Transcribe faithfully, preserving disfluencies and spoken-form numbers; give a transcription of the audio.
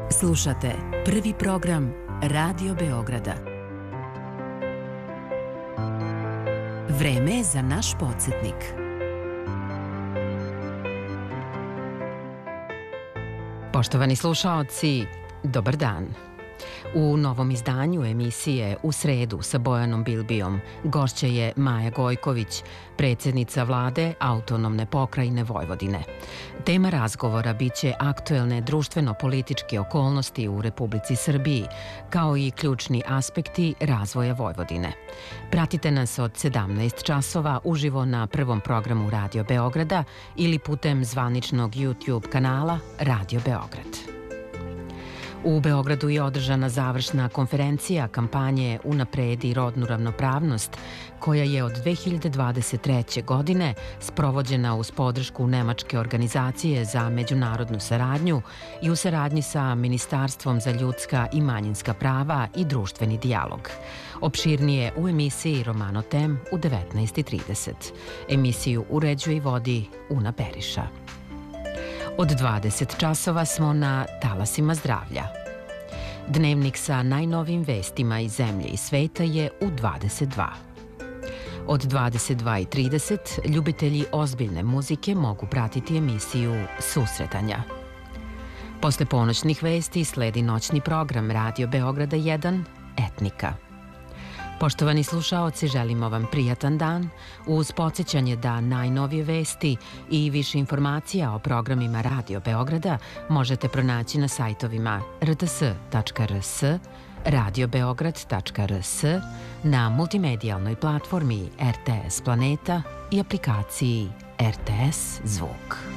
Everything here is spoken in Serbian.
Slušate prvi program Radio Beograda. Vreme je za naš podsjetnik. Poštovani slušaoci, dobar dan. U novom izdanju emisije U sredu sa Bojanom Bilbijom gošća je Maja Gojković, predsjednica vlade Autonomne pokrajine Vojvodine. Tema razgovora biće aktuelne društveno-političke okolnosti u Republici Srbiji, kao i ključni aspekti razvoja Vojvodine. Pratite nas od sedamnaest časova uživo na prvom programu Radio Beograda ili putem zvaničnog YouTube kanala Radio Beograd. U Beogradu je održana završna konferencija kampanje Unapredi rodnu ravnopravnost, koja je od dve hiljade dvadeset treće. godine sprovođena uz podršku Nemačke organizacije za međunarodnu saradnju i u saradnji sa Ministarstvom za ljudska i manjinska prava i društveni dijalog. Opširnije u emisiji Romano Tem u devetnaest i trideset. Emisiju uređuje i vodi Una Periša. Od dvadeset časova smo na talasima zdravlja. Dnevnik sa najnovijim vestima iz zemlje i sveta je u dvadeset dva. Od dvadeset dva i trideset ljubitelji ozbiljne muzike mogu pratiti emisiju Susretanja. Posle ponoćnih vesti sledi noćni program Radio Beograda jedan Etnika. Poštovani slušaoci, želimo vam prijatan dan uz podsjećanje da najnovije vesti i više informacija o programima Radio Beograda možete pronaći na sajtovima r t s tačka r s, radio beograd tačka r s, na multimedijalnoj platformi R T S Planeta i aplikaciji R T S Zvuk.